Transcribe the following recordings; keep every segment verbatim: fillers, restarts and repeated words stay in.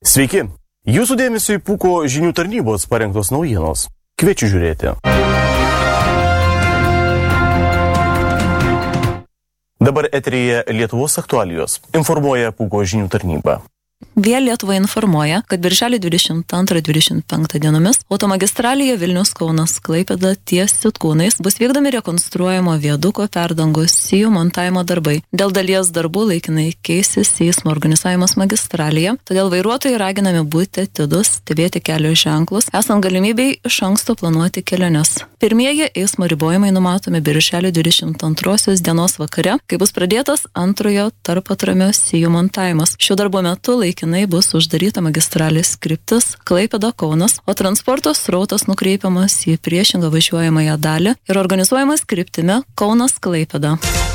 Sveiki! Jūsų dėmesio į Pūko žinių tarnybos parengtos naujienos. Kviečiu žiūrėti. Dabar eteryje Lietuvos aktualijos. Informuoja Pūko žinių tarnyba. Vėl Lietuva informuoja, kad birželio dvidešimt antrą dvidešimt penktą dienomis automagistralėje Vilnius-Kaunas Klaipėda ties Sitkūnais bus vykdomi rekonstruojamo viaduko perdangos sijų montavimo darbai. Dėl dalies darbų laikinai keisis eismo organizavimas magistralėje, todėl vairuotojai raginami būti atidus, stebėti kelio ženklus, esant galimybei iš anksto planuoti keliones. Pirmieji eismo ribojimai numatomi birželio dvidešimt antrosios dienos vakare, kai bus pradėtas antrojo tarpatramio sijų montavimas. Šių darbų metu laikinai bus uždaryta magistralės kryptis Klaipėda-Kaunas, o transporto srautas nukreipiamas į priešingą važiuojamąją dalį ir organizuojamas kryptimi Kaunas-Klaipėda.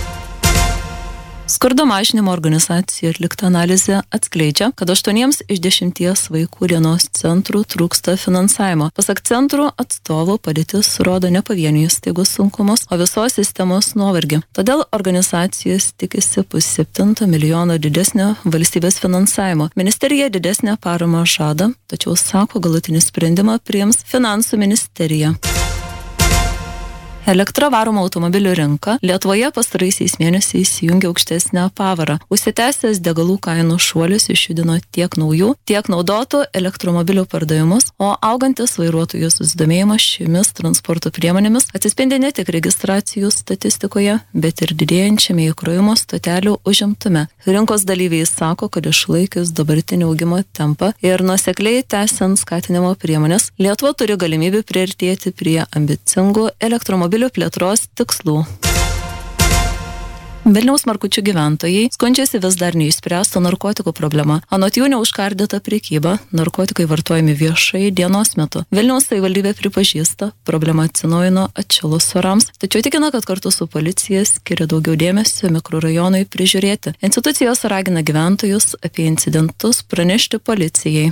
Skurdo mažinimo organizacija atlikta analizė atskleidžia, kad aštuoniems iš dešimties vaikų dienos centrų trūksta finansavimo. Pasak centrų atstovų padėtis rodo ne pavienių įstaigų sunkumus, o visos sistemos nuovargį. Todėl organizacijos tikisi pusseptinto milijono didesnio valstybės finansavimo. Ministerija didesnę paramą žada, tačiau sako, galutinį sprendimą priims finansų ministerija. Elektra varomų automobilių rinka Lietuvoje pastaraisiais mėnesiais įjungė aukštesnę pavarą. Užsitęsęs degalų kainų šuolis išjudino tiek naujų, tiek naudotų elektromobilių pardavimus, o augantis vairuotojų susidomėjimas šiomis transporto priemonėmis atsispindi ne tik registracijų statistikoje, bet ir didėjančiame įkrovimo stotelių užimtume. Rinkos dalyviai sako, kad išlaikius dabartinį augimo tempą ir nuosekliai tęsiant skatinimo priemonės, Lietuva turi galimybę priartėti prie ambicingų elektromobilių plėtros tikslų. Vilniaus Markučių gyventojai skundžiasi vis dar neišspręsta narkotikų problema. Anot jų neužkardyta prekyba, narkotikai vartojami viešai dienos metu. Vilniaus savivaldybė pripažįsta, problema atsinaujino atšilus orams, tačiau tikina, kad kartu su policija skiria daugiau dėmesio mikrorajonui prižiūrėti. Institucijos ragina gyventojus apie incidentus pranešti policijai.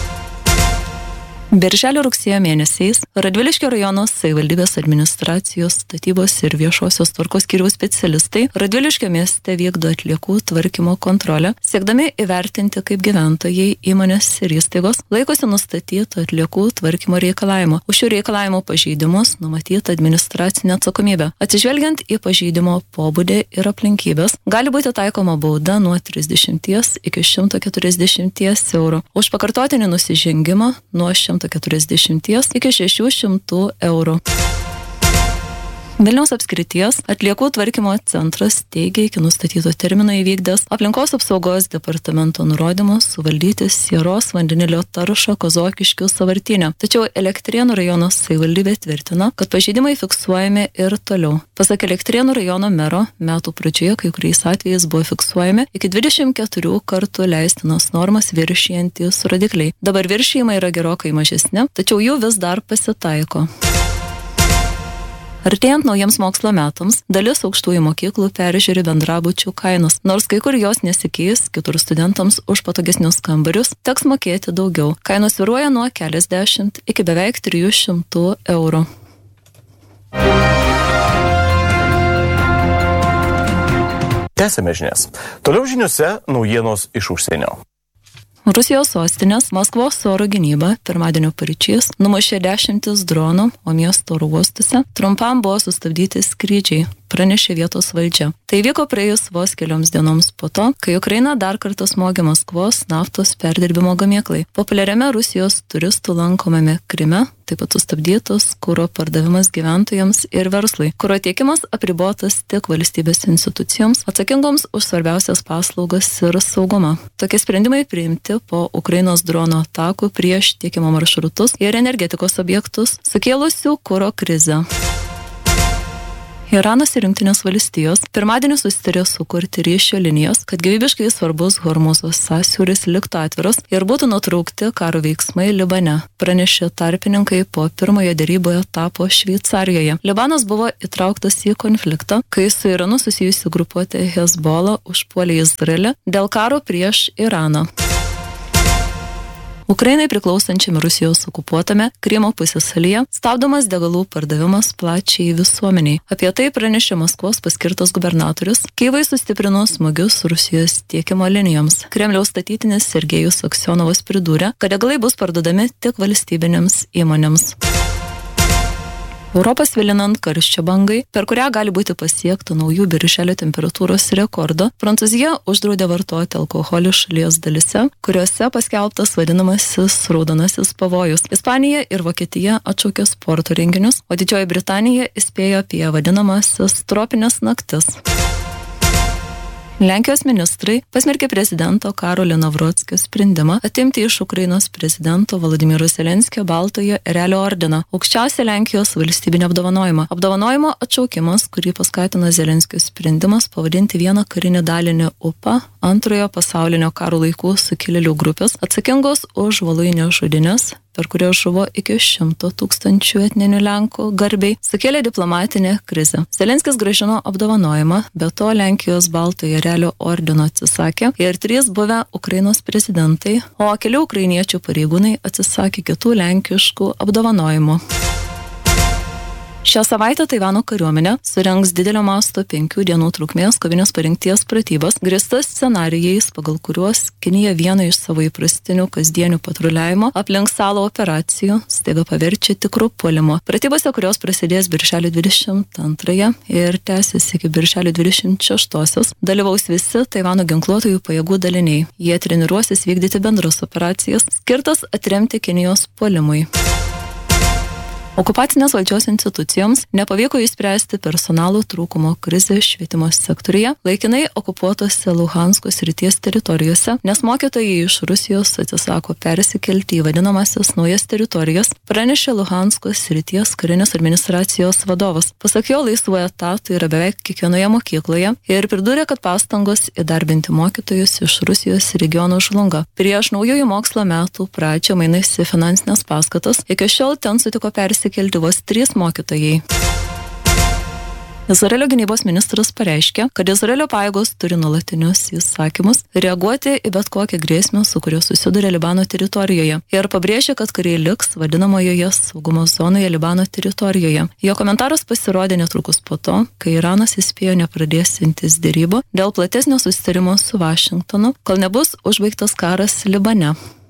Birželio rugsėjo mėnesiais Radviliškio rajono savivaldybės administracijos statybos ir viešosios tvarkos skyriaus specialistai Radviliškio mieste vykdo atliekų tvarkymo kontrolę, siekdami įvertinti, kaip gyventojai, įmonės ir įstaigos laikosi nustatytų atliekų tvarkymo reikalavimo. Už šių reikalavimų pažeidimus numatyta administracinė atsakomybė. Atsižvelgiant į pažeidimo pobūdį ir aplinkybės, gali būti taikoma bauda nuo trisdešimties iki šimto keturiasdešimties eurų. Už pakartotinį nusižengimą nuo šimto keturiasdešimties iki šešių šimtų eurų. Vilniaus apskrities atliekų tvarkymo centras teigia iki nustatyto termino įvykdęs aplinkos apsaugos departamento nurodymus suvaldyti sieros vandenilio taršą Kazokiškių sąvartyne. Tačiau Elektrėnų rajono savivaldybė tvirtina, kad pažeidimai fiksuojami ir toliau. Pasak Elektrėnų rajono mero, metų pradžioje kai kuriais atvejais buvo fiksuojami iki dvidešimt keturių kartų leistinas normas viršijantys rodikliai. Dabar viršijimai yra gerokai mažesni, tačiau jų vis dar pasitaiko. Artėjant naujiems mokslo metams, dalis aukštųjų mokyklų peržiūri bendrabučių kainas. Nors kai kur jos nesikeis, kitur studentams už patogesnius kambarius teks mokėti daugiau. Kainos svyruoja nuo keliasdešimt iki beveik trijų šimtų eurų. Tęsiame žinias. Toliau žiniuose naujienos iš užsienio. Rusijos sostinės Maskvos oro gynyba pirmadienio paryčiais numušė dešimtis dronų, o miesto oro uostuose trumpam buvo sustabdyti skrydžiai, pranešė vietos valdžia. Tai vyko praėjus vos kelioms dienoms po to, kai Ukraina dar kartą smogė Maskvos naftos perdirbimo gamyklai. Populiariame Rusijos turistų lankomame Kryme taip pat sustabdytas kuro pardavimas gyventojams ir verslui. Kuro tiekimas apribotas tik valstybės institucijoms, atsakingoms už svarbiausias paslaugas ir saugumą. Tokie sprendimai priimti po Ukrainos drono atakų prieš tiekimo maršrutus ir energetikos objektus, sukėlusių kuro krizę. Iranas ir Jungtinės valstijos pirmadienį susitarė sukurti ryšio linijos, kad gyvybiškai svarbus Hormuzo sąsiauris liktų atviras ir būtų nutraukti karo veiksmai Libane, pranešė tarpininkai po pirmojo derybų etapo Šveicarijoje. Libanas buvo įtrauktas į konfliktą, kai su Iranu susijusi grupuotė Hezbollah užpuolė Izraelį dėl karo prieš Iraną. Ukrainai priklausančiame Rusijos okupuotame Krymo pusiasalyje stabdomas degalų pardavimas plačiai visuomeniai. Apie tai pranešė Maskvos paskirtas gubernatorius, Kyjivui sustiprinus smūgius Rusijos tiekimo linijoms. Kremliaus statytinis Sergejus Aksionovas pridūrė, kad degalai bus parduodami tik valstybinėms įmonėms. Europą svilinant karščio bangai, per kurią gali būti pasiekta naujų birželio temperatūros rekordo, Prancūzija uždraudė vartoti alkoholį šalies dalise, kuriuose paskelbtas vadinamasis raudonasis pavojus. Ispanija ir Vokietija atšaukė sporto renginius, o Didžioji Britanija įspėjo apie vadinamasis tropines naktis. Lenkijos ministrai pasmerkė prezidento Karolio Navrotskio sprendimą atimti iš Ukrainos prezidento Volodymyro Zelenskio Baltojo Erelio ordiną, aukščiausią Lenkijos valstybinį apdovanojimą. Apdovanojimo atšaukimas, kurį paskatino Zelenskio sprendimas pavadinti vieną karinį dalinį U P A antrojo pasaulinio karo laikų sukilėlių grupės, atsakingos už Voluinės žudynes, per kurią žuvo iki šimto tūkstančių etninių Lenkų garbei, sukėlė diplomatinę krizę. Zelenskis grąžino apdovanojimą, be to Lenkijos Baltojo Erelio ordino atsisakė ir trys buvę Ukrainos prezidentai, o keli ukrainiečių pareigūnai atsisakė kitų lenkiškų apdovanojimų. Šią savaitę Taivano kariuomenė surengs didelio masto penkių dienų trukmės kovinės parengties pratybas, grįstas scenarijais, pagal kuriuos Kinija vieną iš savo įprastinių kasdienių patruliavimo aplink salą operacijų staiga paverčia tikrų puolimo. Pratybose, kurios prasidės birželio dvidešimt antrąją ir tęsis iki birželio dvidešimt šeštosios, dalyvaus visi Taivano ginkluotojų pajėgų daliniai. Jie treniruosis vykdyti bendras operacijas, skirtas atremti Kinijos puolimui. Okupacinės valdžios institucijoms nepavyko išspręsti personalo trūkumo krizę švietimo sektoriuje, laikinai okupuotose Luhansko srities teritorijose, nes mokytojai iš Rusijos atsisako persikelti į vadinamasias naujas teritorijas, pranešė Luhansko srities karinės administracijos vadovas. Pasak jo, laisvų etatų yra beveik kiekvienoje mokykloje ir pridūrė, kad pastangos įdarbinti mokytojus iš Rusijos regiono žlunga. Prieš naujųjų mokslo metų pradžią mainais į finansinės paskatas, iki šiol ten sutiko persikelti kelti vos trys mokytojai. Izraelio gynybos ministras pareiškė, kad Izraelio pajėgos turi nuolatinius įsakymus reaguoti į bet kokią grėsmę, su kuria susiduria Libano teritorijoje, ir pabrėžė, kad kariai liks vadinamojoje saugumo zonoje Libano teritorijoje. Jo komentaras pasirodė netrukus po to, kai Iranas įspėjo nepradėsiantis derybų dėl platesnio susitarimo su Vašingtonu, kol nebus užbaigtas karas Libane.